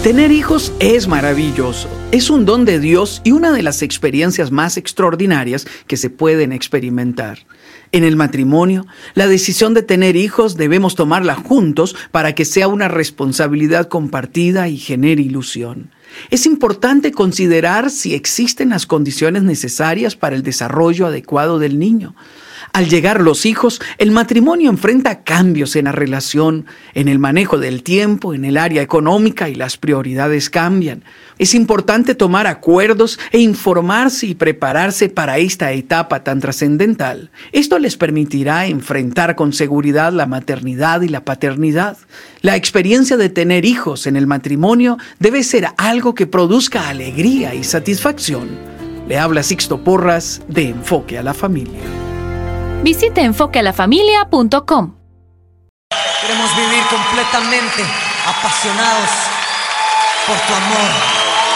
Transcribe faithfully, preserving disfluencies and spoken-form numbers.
Tener hijos es maravilloso, es un don de Dios y una de las experiencias más extraordinarias que se pueden experimentar. En el matrimonio, la decisión de tener hijos debemos tomarla juntos para que sea una responsabilidad compartida y genere ilusión. Es importante considerar si existen las condiciones necesarias para el desarrollo adecuado del niño. Al llegar los hijos, el matrimonio enfrenta cambios en la relación, en el manejo del tiempo, en el área económica y las prioridades cambian. Es importante tomar acuerdos e informarse y prepararse para esta etapa tan trascendental. Esto les permitirá enfrentar con seguridad la maternidad y la paternidad. La experiencia de tener hijos en el matrimonio debe ser algo que produzca alegría y satisfacción. Le habla Sixto Porras de Enfoque a la Familia. Visite enfoque a la familia punto com. Queremos vivir completamente apasionados por tu amor.